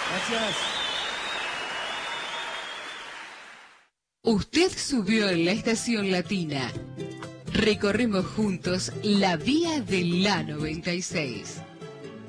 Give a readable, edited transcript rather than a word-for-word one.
Gracias. Usted subió en la estación latina. Recorremos juntos la vía de la 96.